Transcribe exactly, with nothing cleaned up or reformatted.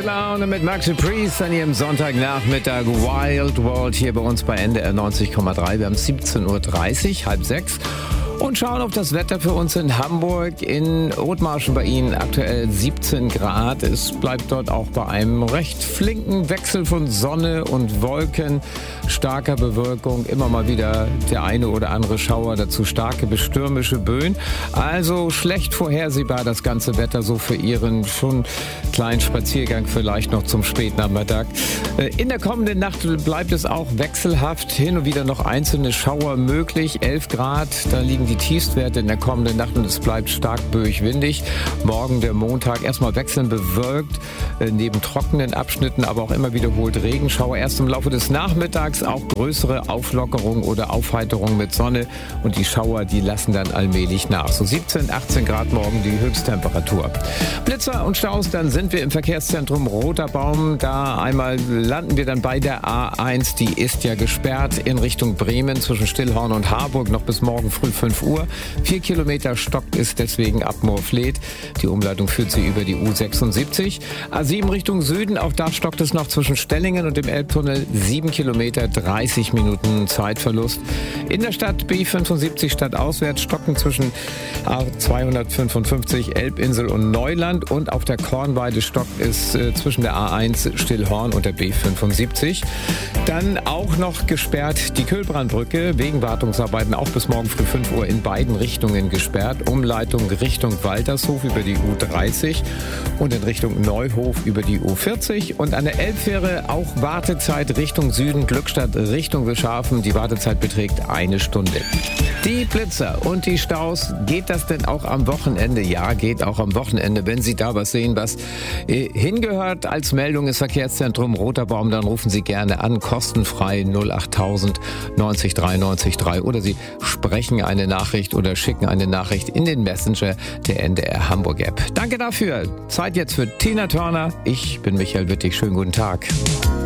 Laune mit Maxi Priest an Ihrem Sonntagnachmittag. Wild World hier bei uns bei N D R neunzig Komma drei. Wir haben siebzehn Uhr dreißig, halb sechs. Und schauen auf das Wetter für uns in Hamburg. In Othmarschen bei Ihnen aktuell siebzehn Grad. Es bleibt dort auch bei einem recht flinken Wechsel von Sonne und Wolken, starker Bewölkung, immer mal wieder der eine oder andere Schauer, dazu starke bis stürmische Böen. Also schlecht vorhersehbar das ganze Wetter so für Ihren schon kleinen Spaziergang vielleicht noch zum Spätnachmittag. In der kommenden Nacht bleibt es auch wechselhaft, hin und wieder noch einzelne Schauer möglich. elf Grad, da liegen die Tiefstwerte in der kommenden Nacht und es bleibt stark böig windig. Morgen der Montag erstmal wechselnd bewölkt, neben trockenen Abschnitten, aber auch immer wiederholt Regenschauer. Erst im Laufe des Nachmittags auch größere Auflockerung oder Aufheiterung mit Sonne und die Schauer, die lassen dann allmählich nach. So siebzehn, achtzehn Grad morgen die Höchsttemperatur. Blitzer und Staus, dann sind wir im Verkehrszentrum Roter Baum. Da einmal landen wir dann bei der A eins, die ist ja gesperrt in Richtung Bremen zwischen Stillhorn und Harburg noch bis morgen früh fünf Uhr. Vier Kilometer stockt es deswegen ab Moorfleet. Die Umleitung führt sie über die U sechsundsiebzig. A sieben Richtung Süden, auch da stockt es noch zwischen Stellingen und dem Elbtunnel. Sieben Kilometer, dreißig Minuten Zeitverlust. In der Stadt B fünfundsiebzig stadtauswärts stocken zwischen A zweihundertfünfundfünfzig, Elbinsel und Neuland. Und auf der Kornweide stockt es äh, zwischen der A eins Stillhorn und der B fünfundsiebzig. Dann auch noch gesperrt die Kühlbrandbrücke wegen Wartungsarbeiten auch bis morgen früh fünf Uhr in beiden Richtungen gesperrt. Umleitung Richtung Waltershof über die U dreißig und in Richtung Neuhof über die U vierzig. Und an der Elbfähre auch Wartezeit Richtung Süden, Glückstadt Richtung Wilschafen. Die Wartezeit beträgt eine Stunde. Die Blitzer und die Staus, geht das denn auch am Wochenende? Ja, geht auch am Wochenende. Wenn Sie da was sehen, was äh, hingehört als Meldung ist Verkehrszentrum Roter Baum, dann rufen Sie gerne an, kostenfrei null achttausend neunzig drei neunzig drei oder Sie sprechen eine Nachricht oder schicken eine Nachricht in den Messenger der N D R Hamburg App. Danke dafür. Zeit jetzt für Tina Turner. Ich bin Michael Wittig. Schönen guten Tag.